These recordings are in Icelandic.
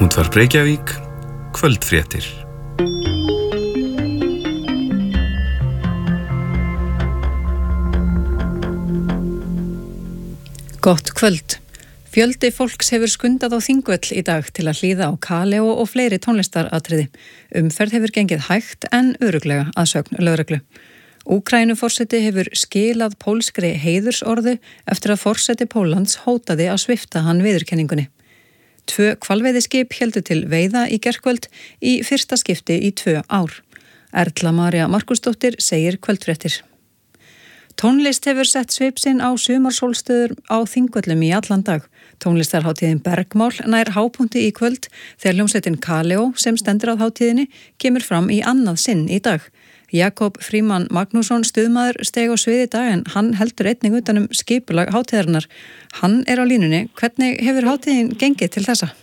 Útvarp Reykjavík, kvöldfréttir. Gott kvöld. Fjöldi fólks hefur skundað á Þingvöll í dag til að hlýða á Kaleo og fleiri tónlistaratriði. Umferð hefur gengið hægt en örugglega að sögn lögreglu. Úkraínuforseti hefur skilað pólskri heiðursorðu eftir að forseti Póllands hótaði að svipta hann viðurkenningunni. 2 hvalveiðiskip héldu til veiða í gærkvöld í fyrsta skipti í 2 ár. Erla María Markusdóttir segir kvöldfréttir. Tónlist hefur sett svip sinn á sumarsólstöður á Þingvöllum í allan dag. Tónlistarhátíðin Bergmál nær hápunkti í kvöld þegar hljómsveitin Kaleo sem stendur að hátíðinni kemur fram í annað sinn í dag. Jakob Frímann Magnússon stuðmaður steig á svið í dag en hann heldur einnig utanum skipulag hátíðarinnar. Hann er á línunni. Hvernig hefur hátíðin gengið til þessa?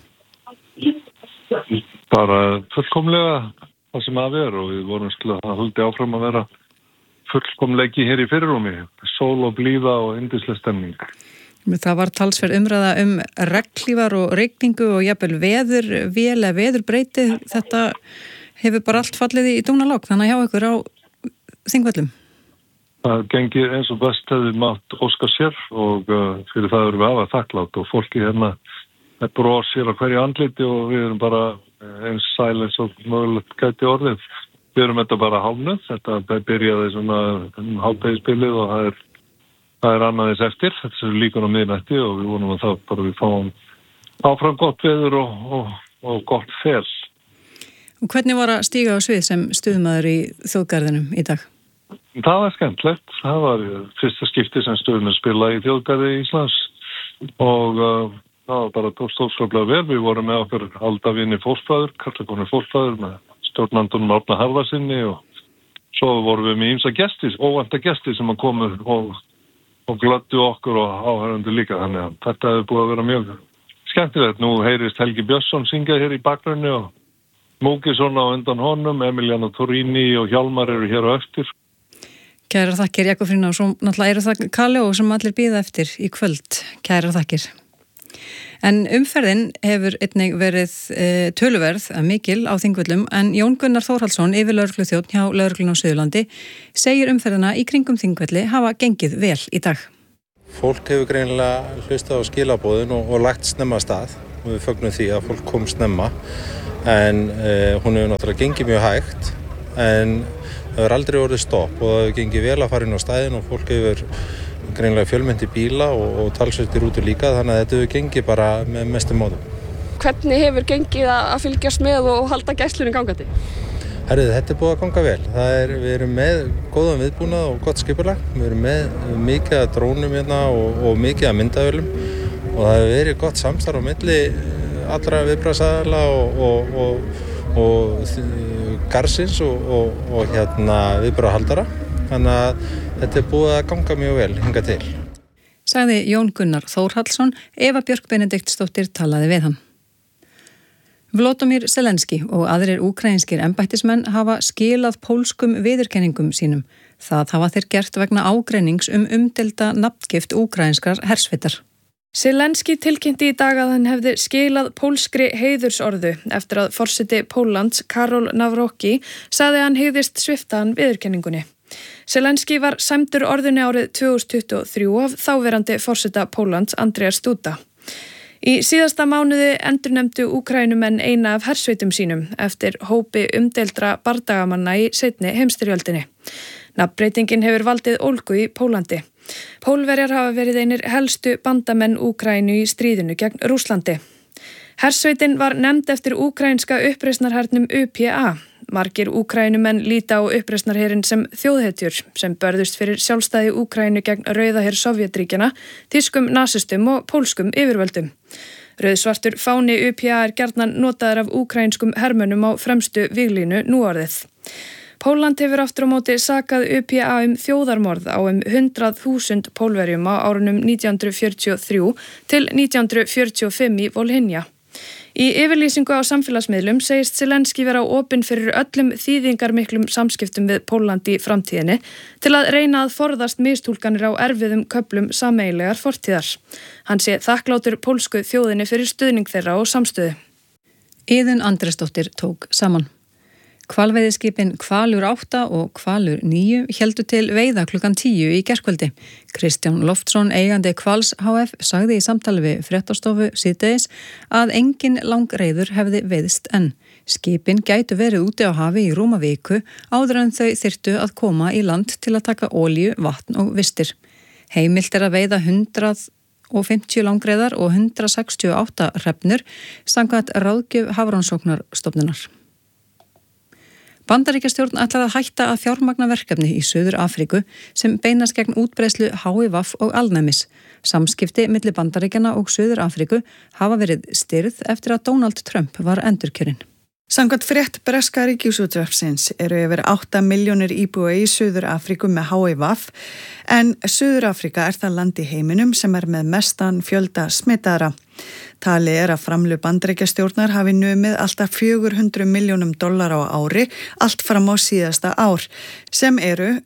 Bara fullkomlega það sem að vera og við vorum að halda áfram að vera fullkomleiki hér í fyrirrúmi, sól og blíða og yndisleg stemning. Það var talsverð umræða regnhlífar og rigningu og jafnvel veðurbreyti. Þetta hefur bara allt fallið í dúnalogn, þannig hjá ykkur á Þingvöllum. Það gengir eins og best hefði mátt óska sér og fyrir það erum við afar þakklátt og fólki hérna bros sér á hverju andliti og við erum bara eins sæl eins og mögulegt gæti orðið. Við erum þetta bara hálfnuð, þetta byrjaði svona hálfdegisbilið og það er annaðis eftir, þetta er líka á miðnætti og við vonum að það bara við fáum áfram gott veður og gott fel. Og hvernig var að stíga á svið sem stuðmaður í Þjóðgarðinum í dag? Það var skemmtilegt, það var fyrsta skipti sem stuðmaður spila í Þjóðgarði Íslands og það var bara tókstofskaplega vel, við vorum með okkur aldavinni fólkfræður, karlakonu fólkfræður með stjórnandunum Árna Harðarsinni og svo vorum við með ýmsa gesti, óvænta gesti sem að komu og glöddu okkur og áhörundu líka, þannig að þetta hefur búið að vera mjög skemmtilegt. Nú heyrist Helgi Björnsson syngja hér í bakgrunni og Múkisson á undan honum, Emiliano Torrini og Hjálmar eru hér á eftir. Kærar þakkir Jakob Frímann og svo náttúrulega eru það Kaleo sem allir bíða eftir í kvöld. Kærar þakkir. En umferðin hefur einnig verið töluverð mikil á Þingvöllum en Jón Gunnar Þórhallsson, yfirlögregluþjónn hjá lögreglunni á Suðurlandi, segir umferðina í kringum Þingvelli hafa gengið vel í dag. Fólk hefur greinilega hlustað á skilaboðin og lagt snemma af stað og við fögnum því að fólk kom snemma en hún hefur náttúrulega gengið mjög hægt en það hefur aldrei orðið stopp og það hefur gengið vel að fara inn á staðinn og fólk hefur greinlega fjölmennti bíla og talsveitir út líka þannig að þetta hefur gengið bara með mestum móðum. Hvernig hefur gengið að fylgjast með og halda gæslunni gangandi? Herrið, þetta er búið að ganga vel. Við erum með góðan viðbúnað og gott skipulag. Við erum með mikið af drónum hérna og mikið af myndavélum og það hefur verið gott samstarf á milli allra viðbragðsaðila og garðsins og viðbragðahaldara. Þannig að þetta er búið að ganga mjög vel hingað til. Sagði Jón Gunnar Þórhallsson, Eva Björk Benediktsdóttir talaði við hann. Volodymyr Zelenský og aðrir úkraínskir embættismenn hafa skilað pólskum viðurkenningum sínum. Það hafa þeir gert vegna ágreinings umdeilda nafngift úkraínskrar hersveitar. Zelenský tilkynnti í dag að hann hefði skilað pólskri heiðursorðu eftir að forseti Póllands Karol Nawrocki sagði að hann hygðist svipta hann viðurkenningunni. Zelenský var sæmdur orðunni árið 2023 af þáverandi forseta Póllands Andrés Duda. Í síðasta mánuði endurnefndu Úkraínumenn eina af hersveitum sínum eftir hópi umdeildra bardagamanna í seinni heimsstyrjöldinni. Nafnbreytingin hefur valdið ólgu í Pólandi. Pólverjar hafa verið einir helstu bandamenn Úkraínu í stríðinu gegn Rússlandi. Hersveitin var nefnd eftir úkraínska uppreisnarhernum UPA. Margir Úkraínumenn líta á uppreisnarherinn sem þjóðhetjur sem börðust fyrir sjálfstæði Úkraínu gegn rauðaher Sovétríkjanna, þýskum nasistum og pólskum yfirvöldum. Rauðsvartur fáni UPA er gjarnan notaður af úkraínskum hermönnum á fremstu víglínu núorðið. Pólland hefur aftur á móti sakað UPA þjóðarmorð á 100.000 Pólverjum á árunum 1943 til 1945 í Volhynia. Í yfirlýsingu á samfélagsmiðlum segist Zelenský vera opinn fyrir öllum þýðingarmiklum samskiptum við Pólland í framtíðinni til að reyna að forðast mistúlkanir á erfiðum köflum sameiginlegar fortíðar. Hann sé þakklátur pólsku þjóðinni fyrir stuðning þeirra og samstöðu. Iðunn Andrésdóttir tók saman. Hvalveiðiskipin Hvalur 8 og Hvalur 9 héldu til veiða klukkan 10 í gærkvöldi. Kristján Loftsson, eigandi Hvals HF, sagði í samtali við Fréttastofu síðdegis að engin langreiður hefði veiðst enn. Skipin gætu verið úti á hafi í rúma viku áður en þau þyrftu að koma í land til að taka olíu, vatn og vistir. Heimilt að veiða 150 langreiðar og 168 hrefnur samkvæmt ráðgjöf Hafrannsóknastofnunar. Bandaríkjastjórn ætlar að hætta að fjármagna verkefni í Suður Afríku sem beinast gegn útbreiðslu HIV og alnæmis. Samskipti milli Bandaríkjanna og Suður Afríku hafa verið stirð eftir að Donald Trump var endurkjörinn. Samkvæmt frétt breska ríkisútvarpsins eru yfir 8 milljónir íbúa í Suður Afríku með HIV en Suður Afríka er það land í heiminum sem er með mestan fjölda smitaðra. Talið er að framlög Bandaríkjastjórnar hafi numið alltaf $400 milljónum á ári allt fram á síðasta ár sem eru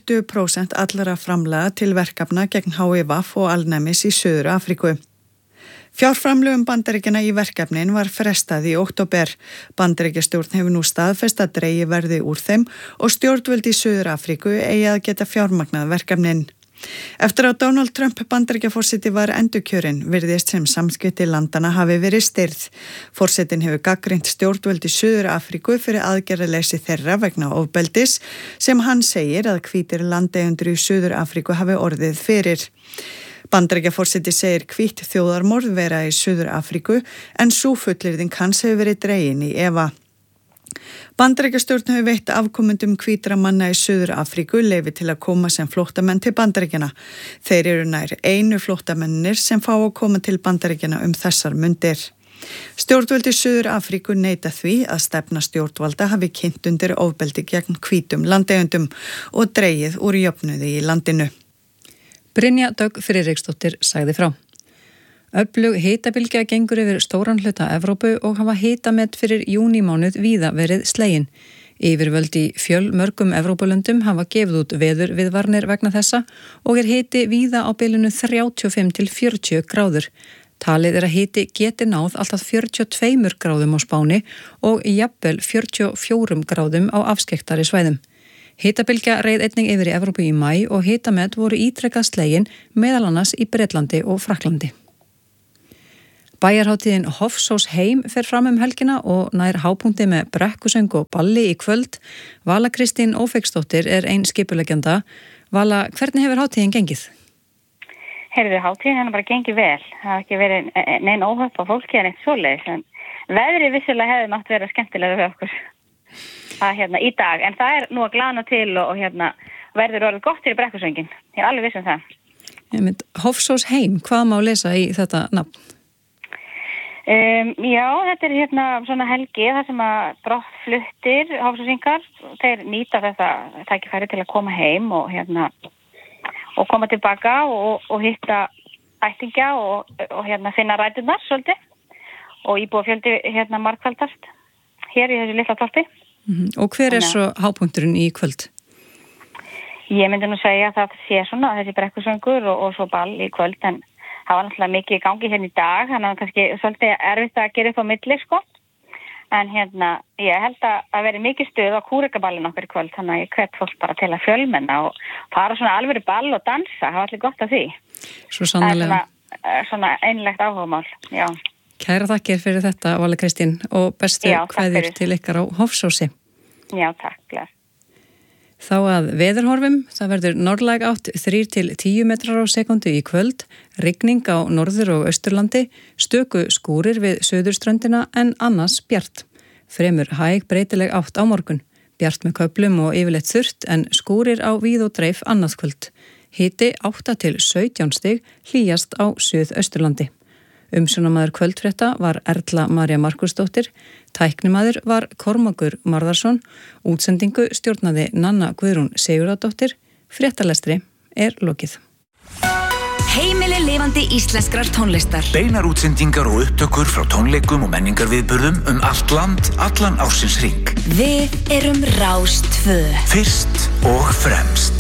20% allara framlaga til verkefna gegn HIV og alnæmis í Suður Afríku. Fjárframlögum Bandaríkjanna í verkefnin var frestað í október. Bandaríkjastjórn hefur nú staðfest að dregið verði úr þeim og stjórnvöld í Suður Afríku eigi að geta fjármagnað verkefnin. Eftir að Donald Trump Bandaríkjaforseti var endurkjörinn virðist sem samskipti landana hafi verið stirð. Forsetin hefur gagnrýnt stjórnvöld í Suður Afríku fyrir aðgerðaleysi þeirra vegna ofbeldis sem hann segir að hvítir landeigendur í Suður Afríku hafi orðið fyrir. Bandaríkjaforseti segir hvítt þjóðarmorð vera í Suður Afríku en sú fullyrðing hans hefur verið dregin í efa. Bandaríkjastjórn hefur veitt afkomendum hvítra manna í Suður Afríku leyfi til að koma sem flóttamenn til Bandaríkjanna. Þeir eru nær einu flóttamennir sem fá að koma til Bandaríkjanna þessar mundir. Stjórnvöld í Suður Afríku neita því að stefna stjórnvalda hafi kynnt undir ofbeldi gegn hvítum landeigendum og dregið úr jöfnuði í landinu. Brynja Dögg Friðriksdóttir sagði frá. Öflug hitabylgja gengur yfir stóran hluta Evrópu og hafa hitamet fyrir júnímánuð víða verið slegin. Yfirvöld í fjölmörgum Evrópulöndum hafa gefið út veðurviðvarnir vegna þessa og hiti víða á bilinu 35 til 40 gráður. Talið að hiti geti náð alltaf 42 gráðum á Spáni og jafnvel 44 gráðum á afskekktari svæðum. Hitabylgja reið einnig yfir í Evrópu í maí og hitamet voru ítrekkað slegin meðal annars í Bretlandi og Frakklandi. Bæjarhátíðin Hofsós heim fer fram helgina og nær hápunkti með brekkusöng og balli í kvöld. Vala Kristín Ófeigsdóttir er ein skipuleggjanda. Vala, hvernig hefur hátíðin gengið? Heyrðu, hátíðin hann bara gengið vel. Það har ekki verið nein óhöpp á fólki en eitt svoleiðis. En veðrið vissulega hefði mátt vera skemmtilega við okkur. Í dag, en það er nú að glana til og verður orðið gott fyrir brekkusöngin. Ég er alveg viss það. Hofsós heim, hvað má lesa í þetta nafn? Já, þetta er svona helgi þar sem að brottfluttir Hofsósingar, þeir nýta þetta tækifæri til að koma heim og koma tilbaka og hitta ættingja og finna ræturnar svolítið og íbúafjöldi margfaldast hér í þessu litla torpi. Og hver er svo hápunkturinn í kvöld? Ég myndi nú segja að það sé svona þessi brekkusöngur og svo ball í kvöld en það var náttúrulega mikið í gangi hérna í dag þannig að kannski svolítið erfitt að gera upp á milli sko. En ég held að veri mikið stuð á kúrekaballin okkar í kvöld þannig að ég hvet fólk bara til að fjölmenna og fara svona alvöru ball og dansa, það var allir gott af því. Svo sannarlega. Svona einlegt áhugamál, já. Kæra þakkir fyrir þetta, Vala Kristín, og bestu kveðjur til ykkar á Hofsósi. Já, takk. Glæð. Þá að veðurhorfum, það verður norðlæg átt 3 til 10 metrar á sekundu í kvöld, rigning á norður- og austurlandi, stöku skúrir við suðurströndina en annars bjart. Fremur hæg breytileg átt á morgun, bjart með köflum og yfirleitt þurrt en skúrir á víð og dreif annað kvöld. Hiti 8 til 17 stig, hlýjast á suðausturlandi. Umsjónamaður kvöldfrétta var Erla María Markusdóttir, tæknimaður var Kormákur Marðarsson, útsendingu stjórnaði Nanna Guðrún Sigurðardóttir, fréttalestri er lokið. Heimili lifandi íslenskrar tónlistar. Beinar útsendingar og upptökur frá tónleikum og menningarviðburðum allt land, allan ársins hring. Við erum Rás 2. Fyrst og fremst.